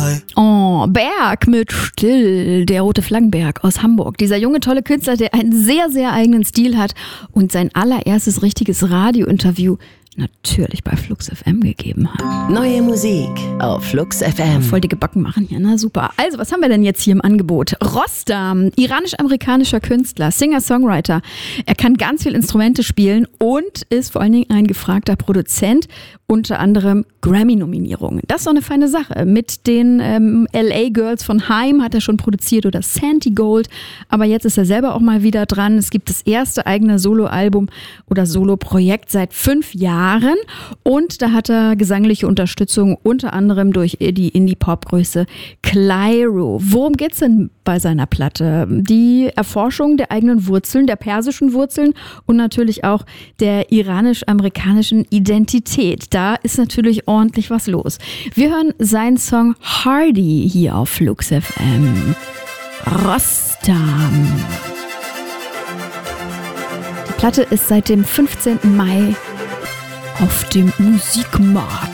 Oh, Berg mit Still, der Rote Flaggenberg aus Hamburg. Dieser junge, tolle Künstler, der einen sehr, sehr eigenen Stil hat und sein allererstes richtiges Radiointerview natürlich bei Flux FM gegeben hat. Neue Musik auf Flux FM. Voll die Gebacken machen hier, na super. Also, was haben wir denn jetzt hier im Angebot? Rostam, iranisch-amerikanischer Künstler, Singer-Songwriter. Er kann ganz viel Instrumente spielen und ist vor allen Dingen ein gefragter Produzent, unter anderem Grammy-Nominierungen. Das ist doch eine feine Sache. Mit den LA Girls von Haim hat er schon produziert oder Santi Gold, aber jetzt ist er selber auch mal wieder dran. Es gibt das erste eigene Soloalbum oder Soloprojekt seit 5 Jahren und da hat er gesangliche Unterstützung unter anderem durch die Indie-Pop-Größe Clairo. Worum geht's denn bei seiner Platte? Die Erforschung der eigenen Wurzeln, der persischen Wurzeln und natürlich auch der iranisch-amerikanischen Identität. Da ist natürlich ordentlich was los. Wir hören seinen Song Hardy hier auf Flux FM. Rostam. Die Platte ist seit dem 15. Mai auf dem Musikmarkt.